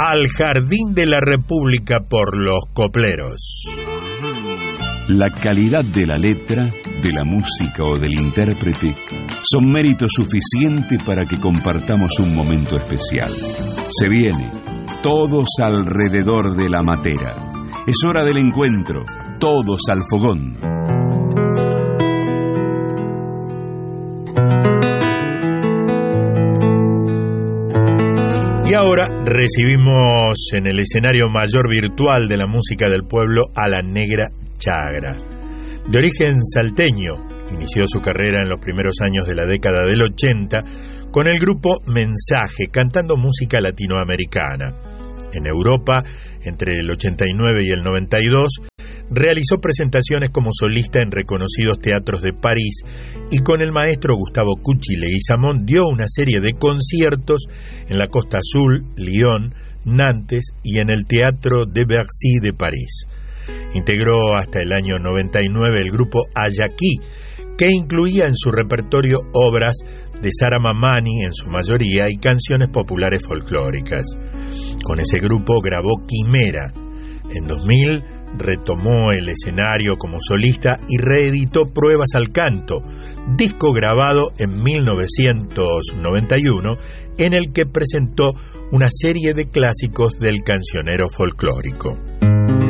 Al Jardín de la República por los Copleros. La calidad de la letra, de la música o del intérprete son mérito suficiente para que compartamos un momento especial. Se viene, todos alrededor de la matera. Es hora del encuentro, todos al fogón. Y ahora recibimos en el escenario mayor virtual de la música del pueblo a la Negra Chagra. De origen salteño, inició su carrera en los primeros años de la década del 80 con el grupo Mensaje, cantando música latinoamericana. En Europa, entre el 89 y el 92, realizó presentaciones como solista en reconocidos teatros de París y con el maestro Gustavo Cuchi Leguizamón dio una serie de conciertos en la Costa Azul, Lyon, Nantes y en el Teatro de Bercy de París. Integró hasta el año 99 el grupo Ayaquí, que incluía en su repertorio obras de Sara Mamani en su mayoría y canciones populares folclóricas. Con ese grupo grabó Quimera. En 2000 retomó el escenario como solista y reeditó Pruebas al Canto, disco grabado en 1991 en el que presentó una serie de clásicos del cancionero folclórico.